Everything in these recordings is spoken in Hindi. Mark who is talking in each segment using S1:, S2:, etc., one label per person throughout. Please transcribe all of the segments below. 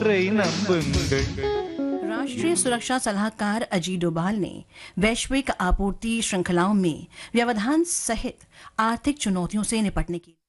S1: ஒன்றை நம்புங்கள்.
S2: राष्ट्रीय सुरक्षा सलाहकार अजीत डोभाल ने वैश्विक आपूर्ति श्रृंखलाओं में व्यवधान सहित आर्थिक चुनौतियों से निपटने की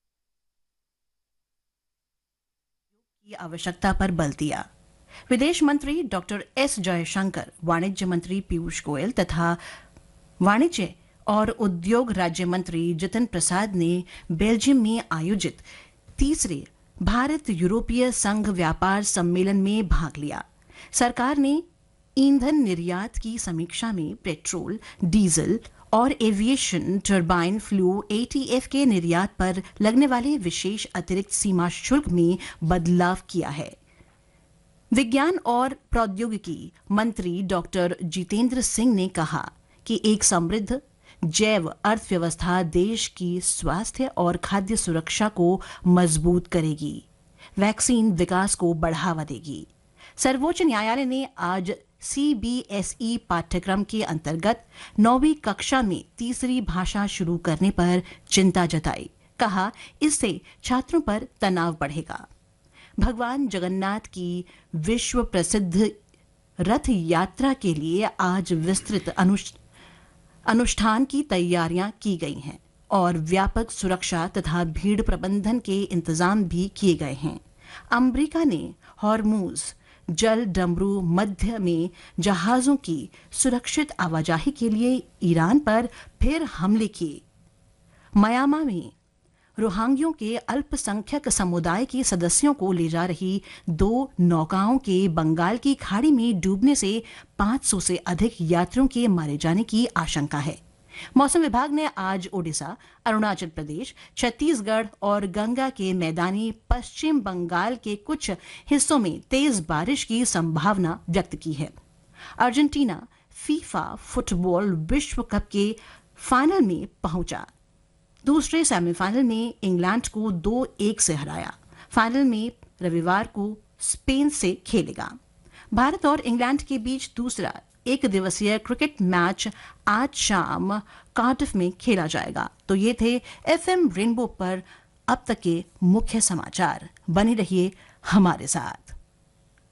S2: आवश्यकता पर बल दिया। विदेश मंत्री डॉक्टर एस जयशंकर, वाणिज्य मंत्री पीयूष गोयल तथा वाणिज्य और उद्योग राज्य मंत्री जितिन प्रसाद ने बेल्जियम में आयोजित तीसरे भारत यूरोपीय संघ व्यापार सम्मेलन में भाग लिया। सरकार ने ईंधन निर्यात की समीक्षा में पेट्रोल, डीजल और एविएशन टरबाइन फ्लू एटीएफ के निर्यात पर लगने वाले विशेष अतिरिक्त सीमा शुल्क में बदलाव किया है। विज्ञान और प्रौद्योगिकी मंत्री डॉक्टर जितेंद्र सिंह ने कहा कि एक समृद्ध जैव अर्थव्यवस्था देश की स्वास्थ्य और खाद्य सुरक्षा को मजबूत करेगी, वैक्सीन विकास को बढ़ावा देगी। सर्वोच्च न्यायालय ने आज सीबीएसई पाठ्यक्रम के अंतर्गत 9वीं कक्षा में तीसरी भाषा शुरू करने पर चिंता जताई। कहा, इससे छात्रों पर तनाव बढ़ेगा। भगवान जगन्नाथ की विश्व प्रसिद्ध रथ यात्रा के लिए आज विस्तृत अनुष्ठान की तैयारियां की गई हैं और व्यापक सुरक्षा तथा भीड़ प्रबंधन के इंतजाम भी किए गए हैं। अमेरिका ने हॉर्मुज जल डमरू मध्य में जहाजों की सुरक्षित आवाजाही के लिए ईरान पर फिर हमले किए। म्यांमार में रोहिंग्या के अल्पसंख्यक समुदाय के सदस्यों को ले जा रही 2 नौकाओं के बंगाल की खाड़ी में डूबने से 500 से अधिक यात्रियों के मारे जाने की आशंका है। मौसम विभाग ने आज ओडिशा, अरुणाचल प्रदेश, छत्तीसगढ़ और गंगा के मैदानी पश्चिम बंगाल के कुछ हिस्सों में तेज बारिश की संभावना व्यक्त की है। अर्जेंटीना फीफा फुटबॉल विश्व कप के फाइनल में पहुंचा। दूसरे सेमीफाइनल में इंग्लैंड को 2-1 से हराया। फाइनल में रविवार को स्पेन से खेलेगा। भारत और इंग्लैंड के बीच दूसरा एक दिवसीय क्रिकेट मैच आज शाम कार्डिफ में खेला जाएगा। तो ये थे एफएम रेनबो पर अब तक के मुख्य समाचार। बने रहिए हमारे साथ।